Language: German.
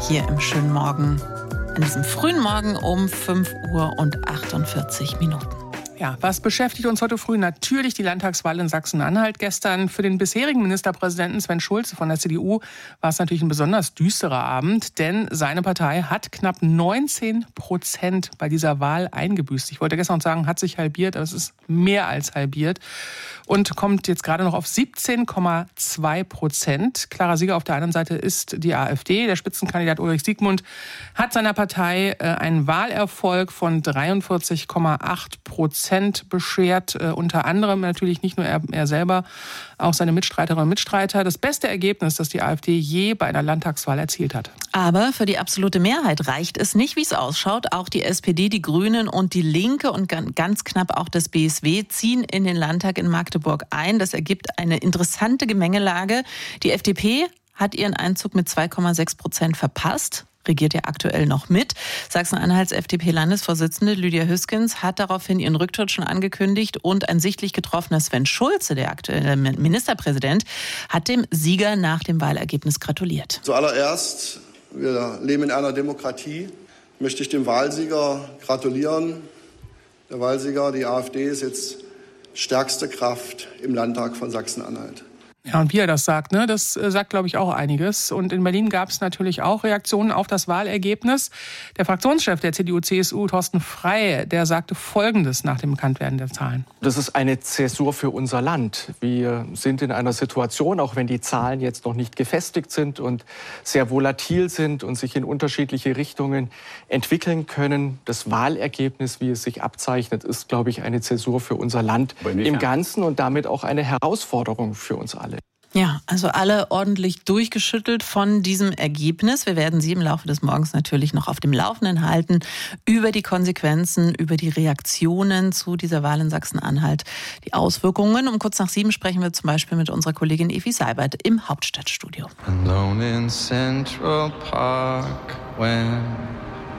hier im schönen Morgen. An diesem frühen Morgen um 5:48 Uhr. Ja, was beschäftigt uns heute früh? Natürlich die Landtagswahl in Sachsen-Anhalt. Gestern für den bisherigen Ministerpräsidenten Sven Schulze von der CDU war es natürlich ein besonders düsterer Abend, denn seine Partei hat knapp 19% bei dieser Wahl eingebüßt. Ich wollte gestern noch sagen, hat sich halbiert, aber es ist mehr als halbiert und kommt jetzt gerade noch auf 17,2%. Klarer Sieger auf der anderen Seite ist die AfD. Der Spitzenkandidat Ulrich Siegmund hat seiner Partei einen Wahlerfolg von 43,8% beschert. Unter anderem natürlich nicht nur er selber, auch seine Mitstreiterinnen und Mitstreiter. Das beste Ergebnis, das die AfD je bei einer Landtagswahl erzielt hat. Aber für die absolute Mehrheit reicht es nicht, wie es ausschaut. Auch die SPD, die Grünen und die Linke und ganz knapp auch das BSW ziehen in den Landtag in Magdeburg ein. Das ergibt eine interessante Gemengelage. Die FDP hat ihren Einzug mit 2,6% verpasst. Regiert ja aktuell noch mit. Sachsen-Anhalts FDP-Landesvorsitzende Lydia Hüskens hat daraufhin ihren Rücktritt schon angekündigt und ein sichtlich getroffener Sven Schulze, der aktuelle Ministerpräsident, hat dem Sieger nach dem Wahlergebnis gratuliert. Zuallererst, wir leben in einer Demokratie, möchte ich dem Wahlsieger gratulieren. Der Wahlsieger, die AfD, ist jetzt stärkste Kraft im Landtag von Sachsen-Anhalt. Ja, und wie er das sagt, das sagt, glaube ich, auch einiges. Und in Berlin gab es natürlich auch Reaktionen auf das Wahlergebnis. Der Fraktionschef der CDU-CSU, Thorsten Frey, der sagte Folgendes nach dem Bekanntwerden der Zahlen. Das ist eine Zäsur für unser Land. Wir sind in einer Situation, auch wenn die Zahlen jetzt noch nicht gefestigt sind und sehr volatil sind und sich in unterschiedliche Richtungen entwickeln können. Das Wahlergebnis, wie es sich abzeichnet, ist, glaube ich, eine Zäsur für unser Land im Ganzen und damit auch eine Herausforderung für uns alle. Ja, also alle ordentlich durchgeschüttelt von diesem Ergebnis. Wir werden Sie im Laufe des Morgens natürlich noch auf dem Laufenden halten über die Konsequenzen, über die Reaktionen zu dieser Wahl in Sachsen-Anhalt, die Auswirkungen. Um kurz nach 7 sprechen wir zum Beispiel mit unserer Kollegin Evi Seibert im Hauptstadtstudio. Alone in Central Park when